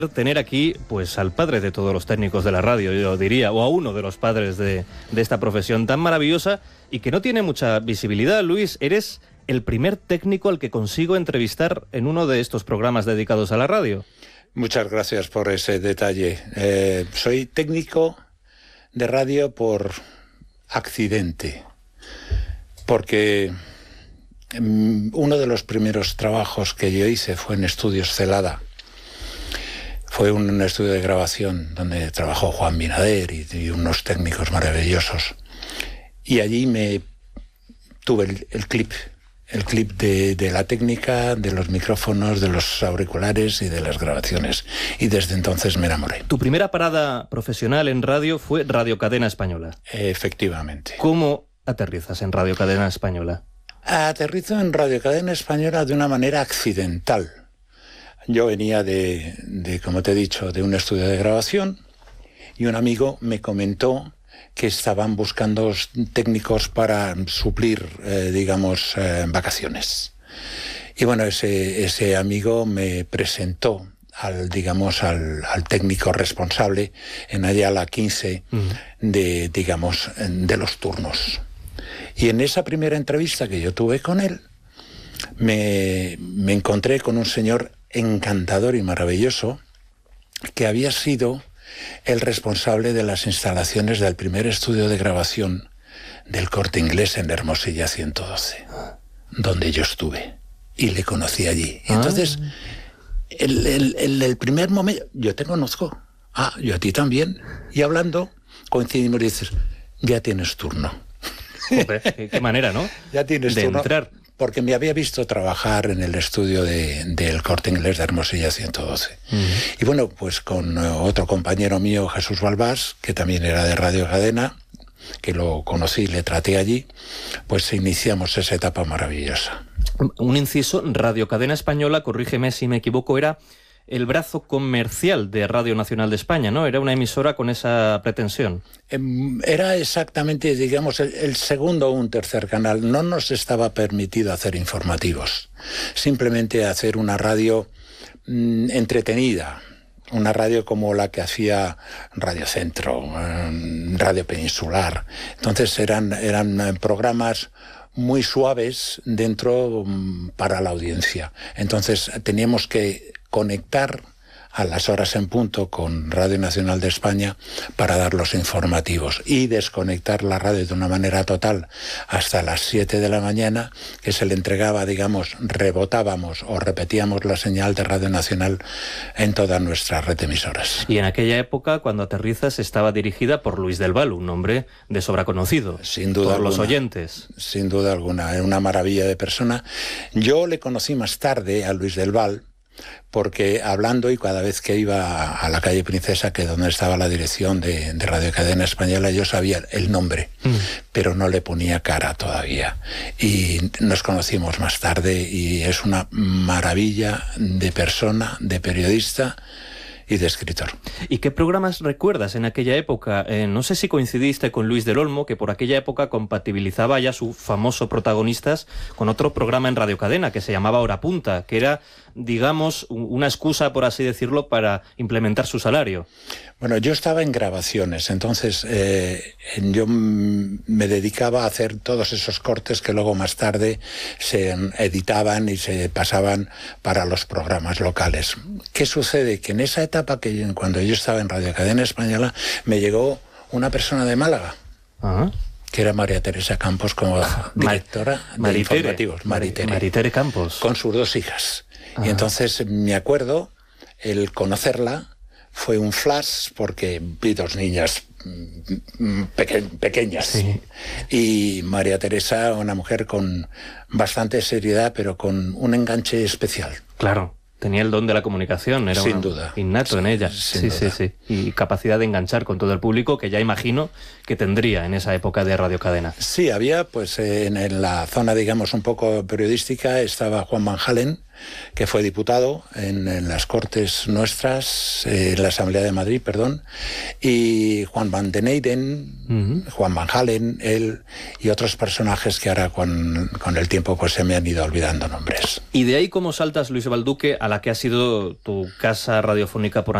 tener aquí pues al padre de todos los técnicos de la radio, yo diría, o a uno de los padres de esta profesión tan maravillosa y que no tiene mucha visibilidad. Luis, eres el primer técnico al que consigo entrevistar en uno de estos programas dedicados a la radio. Muchas gracias por ese detalle. Soy técnico de radio por accidente, porque uno de los primeros trabajos que yo hice fue en Estudios Celada. Fue un estudio de grabación donde trabajó Juan Binader y unos técnicos maravillosos. Y allí me tuve el clip de la técnica, de los micrófonos, de los auriculares y de las grabaciones. Y desde entonces me enamoré. Tu primera parada profesional en radio fue Radio Cadena Española. Efectivamente. ¿Cómo aterrizas en Radio Cadena Española? Aterrizo en Radio Cadena Española de una manera accidental. Yo venía como te he dicho, de un estudio de grabación y un amigo me comentó que estaban buscando técnicos para suplir, vacaciones. Y bueno, ese amigo me presentó al técnico responsable en Ayala 15 de los turnos. Y en esa primera entrevista que yo tuve con él, me encontré con un señor encantador y maravilloso que había sido el responsable de las instalaciones del primer estudio de grabación del Corte Inglés en Hermosilla 112, donde yo estuve y le conocí allí. Entonces, el primer momento, yo te conozco, yo a ti también, y hablando coincidimos y dices, ya tienes turno. Joder, qué manera, ¿no? Ya tienes de turno. Entrar. Porque me había visto trabajar en el estudio del Corte Inglés de Hermosilla 112. Y bueno, pues con otro compañero mío, Jesús Balbás, que también era de Radio Cadena, que lo conocí, le traté allí, pues iniciamos esa etapa maravillosa. Un inciso, Radio Cadena Española, corrígeme si me equivoco, era el brazo comercial de Radio Nacional de España, ¿no? Era una emisora con esa pretensión. Era exactamente, el segundo o un tercer canal. No nos estaba permitido hacer informativos, simplemente hacer una radio entretenida, una radio como la que hacía Radio Centro, Radio Peninsular. Entonces eran programas muy suaves dentro para la audiencia. Entonces teníamos que conectar a las horas en punto con Radio Nacional de España para dar los informativos y desconectar la radio de una manera total hasta las 7 de la mañana, que se le entregaba, rebotábamos o repetíamos la señal de Radio Nacional en toda nuestra red de emisoras. Y en aquella época, cuando aterrizas, estaba dirigida por Luis del Val, un hombre de sobra conocido. Sin duda por alguna, los oyentes. Sin duda alguna, era una maravilla de persona. Yo le conocí más tarde a Luis del Val, porque hablando y cada vez que iba a la calle Princesa, que es donde estaba la dirección de Radio Cadena Española, yo sabía el nombre, pero no le ponía cara todavía. Y nos conocimos más tarde y es una maravilla de persona, de periodista y de escritor. ¿Y qué programas recuerdas en aquella época? No sé si coincidiste con Luis del Olmo, que por aquella época compatibilizaba ya su famoso Protagonistas con otro programa en Radio Cadena que se llamaba Hora Punta, que era, una excusa, por así decirlo, para implementar su salario. Bueno, yo estaba en grabaciones, entonces yo me dedicaba a hacer todos esos cortes que luego más tarde se editaban y se pasaban para los programas locales. ¿Qué sucede? Que en esa etapa, cuando yo estaba en Radio Cadena Española, me llegó una persona de Málaga, que era María Teresa Campos, como directora de informativos. Maritere Campos. Con sus 2 hijas. Y entonces me acuerdo, el conocerla fue un flash, porque vi 2 niñas pequeñas. Sí. Y María Teresa, una mujer con bastante seriedad, pero con un enganche especial. Claro. Tenía el don de la comunicación, era sin duda, innato en ella. Sí. Y capacidad de enganchar con todo el público, que ya imagino que tendría en esa época de Radio Cadena. Sí, había, en la zona, un poco periodística, estaba Juan Van Halen, que fue diputado en las Cortes nuestras, en la Asamblea de Madrid, perdón, y Juan Van den Eyden, Juan Van Halen, él y otros personajes que ahora con el tiempo pues se me han ido olvidando nombres. Y de ahí cómo saltas, Luis Balduque, a la que ha sido tu casa radiofónica por